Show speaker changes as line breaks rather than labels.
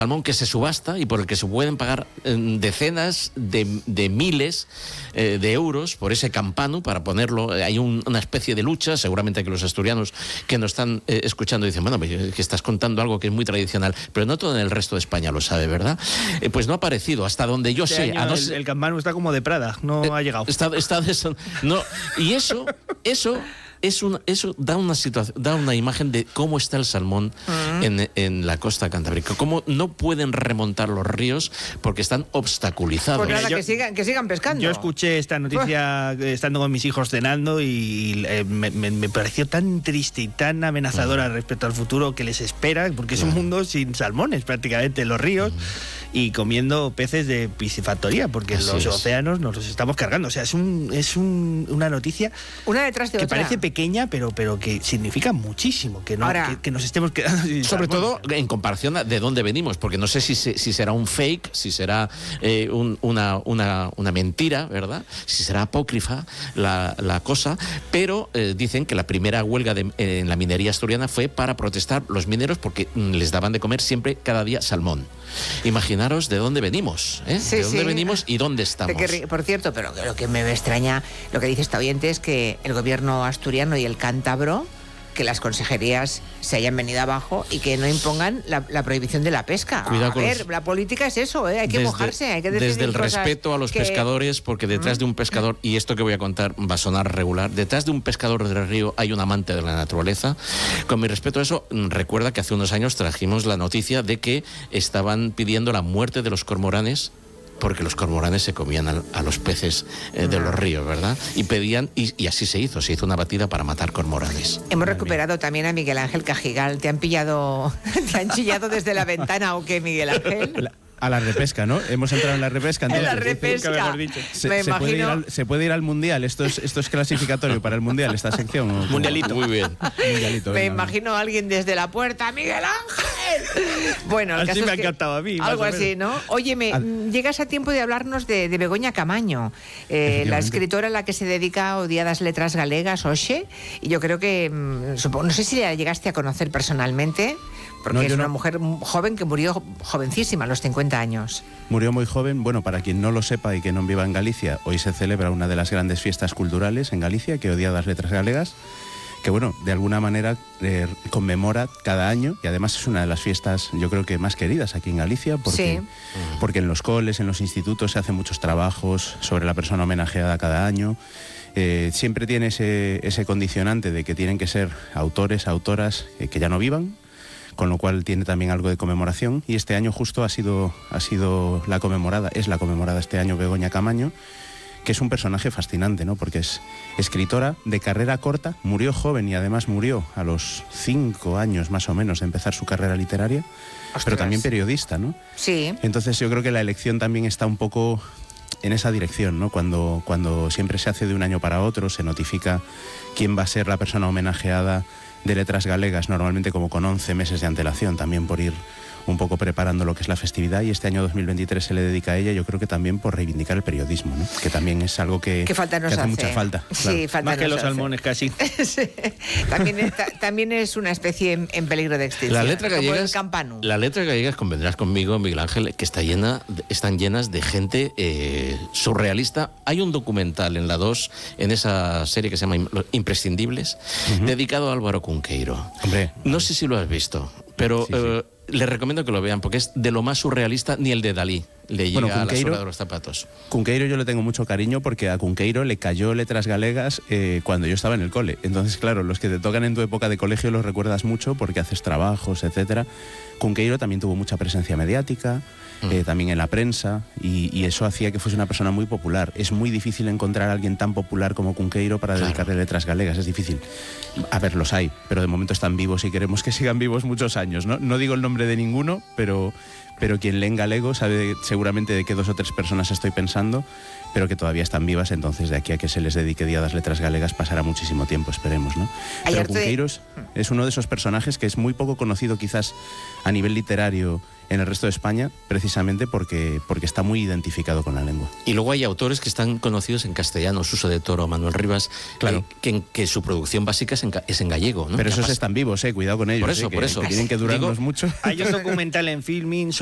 salmón que se subasta y por el que se pueden pagar decenas de miles de euros por ese campanu, para ponerlo. Hay una especie de lucha, seguramente que los asturianos que nos están escuchando dicen, bueno, que estás contando algo que es muy tradicional, pero no todo en el resto de España lo sabe, ¿verdad? Pues no ha aparecido, hasta donde yo sé.
El campanu está como de Prada, no ha llegado.
Y eso da una situación, da una imagen de cómo está el salmón en la costa cantábrica, cómo no pueden remontar los ríos porque están obstaculizados.
Pues nada, que sigan pescando.
Yo escuché esta noticia estando con mis hijos cenando y me pareció tan triste y tan amenazadora respecto al futuro que les espera, porque es un mundo sin salmones prácticamente en los ríos y comiendo peces de piscifactoría, porque los océanos nos los estamos cargando. O sea, es una noticia
una detrás de
que
otra.
parece pequeña, pero que significa muchísimo que nos estemos quedando sin
sobre
salmón.
todo en comparación de dónde venimos, porque no sé si será un fake, si será una mentira, ¿verdad? Si será apócrifa la cosa, pero dicen que la primera huelga en la minería asturiana fue para protestar los mineros porque les daban de comer siempre, cada día, salmón. Imaginaros de dónde venimos, de dónde venimos y dónde estamos.
Por cierto, pero lo que me extraña, lo que dice este oyente, es que el gobierno asturiano y el cántabro, que las consejerías se hayan venido abajo y que no impongan la prohibición de la pesca. La política es eso, hay que mojarse, hay que decidir
desde el respeto a los pescadores, porque detrás de un pescador, y esto que voy a contar va a sonar regular, detrás de un pescador del río hay un amante de la naturaleza. Con mi respeto a eso, recuerda que hace unos años trajimos la noticia de que estaban pidiendo la muerte de los cormoranes, porque los cormoranes se comían a los peces de los ríos, ¿verdad? Y pedían, y así se hizo una batida para matar cormoranes.
Hemos recuperado también a Miguel Ángel Cajigal. ¿Te han chillado desde la ventana o qué, Miguel Ángel?
A la repesca, ¿no? Hemos entrado en la repesca.
En la repesca.
Se puede ir al Mundial. Esto es clasificatorio para el Mundial, esta sección.
Mundialito.
Muy bien.
Mundialito,
me imagino a alguien desde la puerta. ¡Miguel Ángel! Bueno, el
así
caso
me ha
es que
encantado a mí.
algo así, ¿no? Óyeme, llegas a tiempo de hablarnos de Begoña Camaño, la escritora a la que se dedica Odiadas Letras Galegas, Oxe, y yo creo que, no sé si la llegaste a conocer personalmente, porque es una mujer joven que murió jovencísima, a los 50 años.
Murió muy joven. Bueno, para quien no lo sepa y que no viva en Galicia, hoy se celebra una de las grandes fiestas culturales en Galicia, que Odiadas Letras Galegas, que bueno, de alguna manera conmemora cada año, y además es una de las fiestas, yo creo que más queridas aquí en Galicia, porque en los coles, en los institutos se hacen muchos trabajos sobre la persona homenajeada cada año. Siempre tiene ese condicionante de que tienen que ser autores, autoras que ya no vivan, con lo cual tiene también algo de conmemoración, y este año justo es la conmemorada este año Begoña Camaño, que es un personaje fascinante, ¿no? Porque es escritora de carrera corta, murió joven y además murió a los 5 años más o menos de empezar su carrera literaria. Ostras. Pero también periodista, ¿no?
Sí.
Entonces yo creo que la elección también está un poco en esa dirección, ¿no? Cuando siempre se hace de un año para otro, se notifica quién va a ser la persona homenajeada de Letras Galegas, normalmente como con 11 meses de antelación, también por ir un poco preparando lo que es la festividad, y este año 2023 se le dedica a ella, yo creo que también por reivindicar el periodismo, ¿no? Que también es algo que hace mucha falta.
Sí,
claro.
Más que los salmones casi.
Sí. También es una especie en peligro de extinción.
La letra
como
gallega,
el campanu.
La letra gallega, convendrás conmigo, Miguel Ángel, que están llenas de gente surrealista. Hay un documental en la 2, en esa serie que se llama Imprescindibles, dedicado a Álvaro Cunqueiro.
Hombre,
no sé si lo has visto, pero sí. Les recomiendo que lo vean, porque es de lo más surrealista. Ni el de Dalí le llega a la suela de los zapatos.
Cunqueiro yo le tengo mucho cariño, porque a Cunqueiro le cayó Letras Galegas cuando yo estaba en el cole. Entonces, claro, los que te tocan en tu época de colegio los recuerdas mucho porque haces trabajos, etcétera. Cunqueiro también tuvo mucha presencia mediática, también en la prensa, y eso hacía que fuese una persona muy popular. Es muy difícil encontrar a alguien tan popular como Cunqueiro para dedicarle Letras Galegas, es difícil. A ver, los hay, pero de momento están vivos y queremos que sigan vivos muchos años, ¿no? No digo el nombre de ninguno, pero quien lee en galego sabe seguramente de qué 2 o 3 personas estoy pensando, pero que todavía están vivas. Entonces, de aquí a que se les dedique Día das Letras Galegas pasará muchísimo tiempo, esperemos, ¿no? Pero Cunqueiro es uno de esos personajes que es muy poco conocido quizás a nivel literario en el resto de España, precisamente porque está muy identificado con la lengua.
Y luego hay autores que están conocidos en castellano, Suso de Toro, Manuel Rivas,
claro,
que su producción básica es en gallego, ¿no?
Pero esos están vivos, cuidado con ellos.
Por eso.
Que tienen que durarnos mucho.
Hay un documental en Filmin